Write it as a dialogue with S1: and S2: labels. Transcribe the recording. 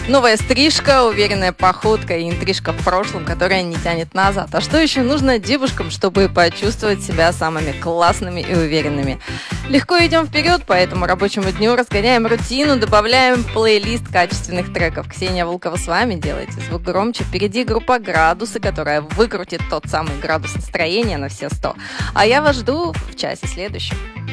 S1: Новая стрижка, уверенная походка и интрижка в прошлом, которая не тянет назад. А что еще нужно девушкам, чтобы почувствовать себя самыми классными и уверенными? Легко идем вперед по этому рабочему дню, разгоняем рутину, добавляем плейлист качественных треков. Ксения Волкова с вами, делайте звук громче. Впереди группа «Градусы», которая выкрутит тот самый градус настроения на все 100. А я вас жду в часе следующем.